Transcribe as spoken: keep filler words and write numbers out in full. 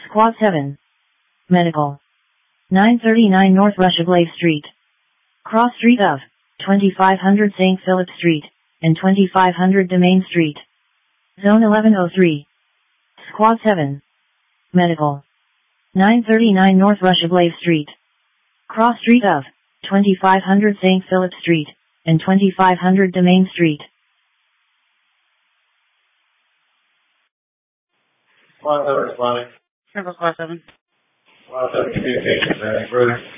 Squad seven. Medical. nine thirty-nine North Rushglave Street. Cross Street of twenty-five hundred Saint Philip Street and twenty-five hundred Domain Street. Zone eleven oh three. Squad seven. Medical. nine thirty-nine North Rushglave Street. Cross Street of twenty-five hundred Saint Philip Street and twenty-five hundred Domain Street. Squad seven responding. Central Squad seven. Squad seven communication, Brother.